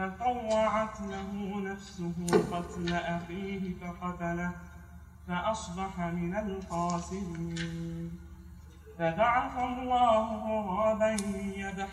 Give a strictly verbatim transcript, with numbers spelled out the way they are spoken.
فطوعت له نفسه قتل أخيه فقتله فأصبح من الخاسرين. فبعث الله غرابا يبحث